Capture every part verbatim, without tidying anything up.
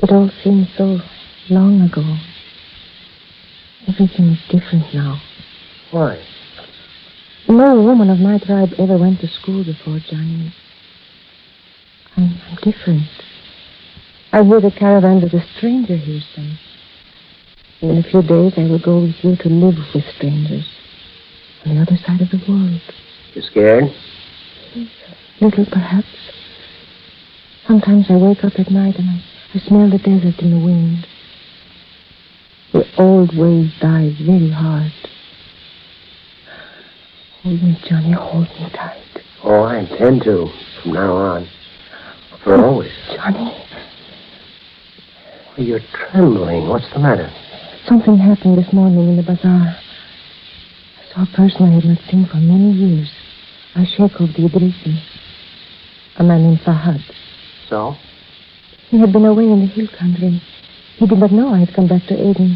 It all seems so long ago. Everything is different now. Why? No woman of my tribe ever went to school before, Johnny. I'm, I'm different. I hear the caravans as a stranger hears them. In a few days, I will go with you to live with strangers on the other side of the world. You scared? Little, perhaps. Sometimes I wake up at night and I, I smell the desert in the wind. The old ways die very hard. Hold me, Johnny, hold me tight. Oh, I intend to, from now on. For oh, always. Johnny. Well, you're trembling. What's the matter? Something happened this morning in the bazaar. I saw a person I had not seen for many years. A sheikh of the Idrisi. A man named Fahad. So? He had been away in the hill country. He did not know I had come back to Aden.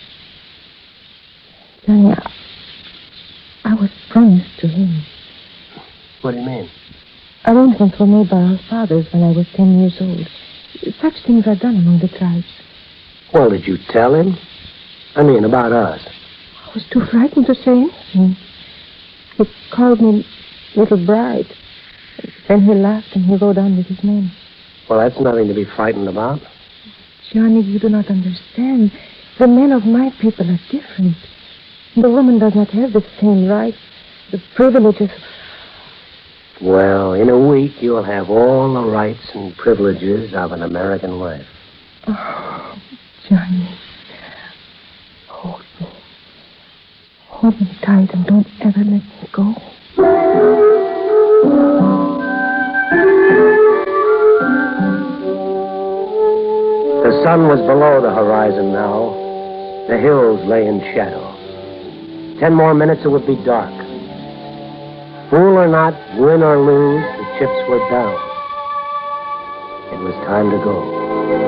Johnny, I, I was promised to him. What do you mean? Arrangements were made by our fathers when I was ten years old. Such things are done among the tribes. Well, did you tell him? I mean, about us. I was too frightened to say anything. He called me little bride. Then he laughed and he rode on with his men. Well, that's nothing to be frightened about. Johnny, you do not understand. The men of my people are different. The woman does not have the same rights, the privileges. Well, in a week, you'll have all the rights and privileges of an American wife. Oh, Johnny. Hold me. Hold me tight and don't ever let me go. The sun was below the horizon now. The hills lay in shadow. Ten more minutes, it would be dark. Fool or not, win or lose, the chips were down. It was time to go.